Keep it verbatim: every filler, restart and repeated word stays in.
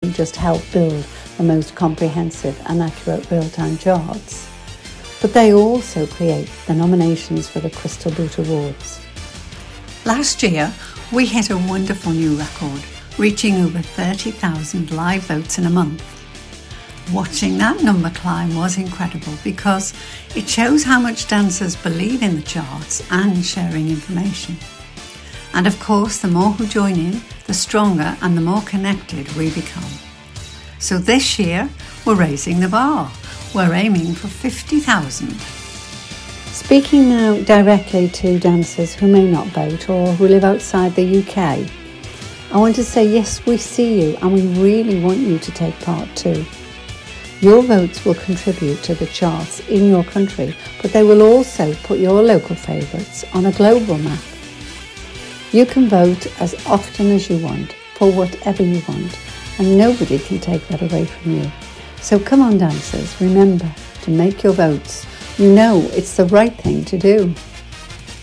didn't just help build the most comprehensive and accurate real-time charts, but they also create the nominations for the Crystal Boot Awards. Last year, we hit a wonderful new record, reaching over thirty thousand live votes in a month. Watching that number climb was incredible because it shows how much dancers believe in the charts and sharing information. And of course, the more who join in, the stronger and the more connected we become. So this year, we're raising the bar. We're aiming for fifty thousand. Speaking now directly to dancers who may not vote or who live outside the U K, I want to say yes, we see you and we really want you to take part too. Your votes will contribute to the charts in your country, but they will also put your local favourites on a global map. You can vote as often as you want for whatever you want, and nobody can take that away from you. So come on dancers, remember to make your votes. You know it's the right thing to do.